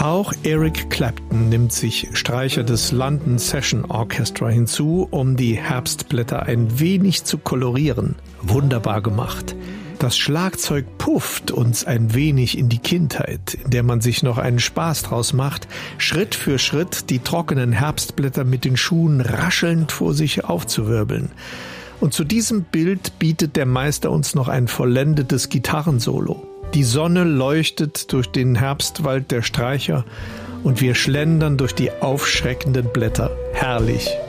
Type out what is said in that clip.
Auch Eric Clapton nimmt sich Streicher des London Session Orchestra hinzu, um die Herbstblätter ein wenig zu kolorieren. Wunderbar gemacht. Das Schlagzeug pufft uns ein wenig in die Kindheit, in der man sich noch einen Spaß draus macht, Schritt für Schritt die trockenen Herbstblätter mit den Schuhen raschelnd vor sich aufzuwirbeln. Und zu diesem Bild bietet der Meister uns noch ein vollendetes Gitarrensolo. Die Sonne leuchtet durch den Herbstwald der Streicher und wir schlendern durch die aufschreckenden Blätter. Herrlich.